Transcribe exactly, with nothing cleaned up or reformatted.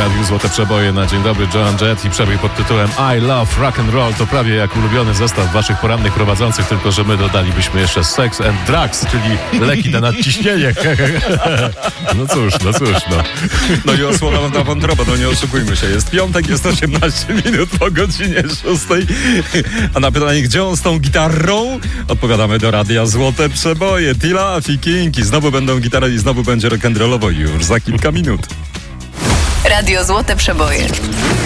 radiu Złote Przeboje na Dzień Dobry, Joan Jett i przebój pod tytułem I Love Rock and Roll. To prawie jak ulubiony zestaw waszych porannych prowadzących, tylko że my dodalibyśmy jeszcze Sex and Drugs, czyli leki na nadciśnienie. No cóż, no cóż, no. No i osłona ta wątroba, no nie oszukujmy się. Jest piątek, jest osiemnaście minut po godzinie szóstej. A na pytanie, gdzie on z tą gitarą? Odpowiadamy do radia Złote Przeboje. Tila, Fikinki. Znowu będą gitary i znowu będzie rock'n'rollowo już za kilka minut. Radio Złote Przeboje.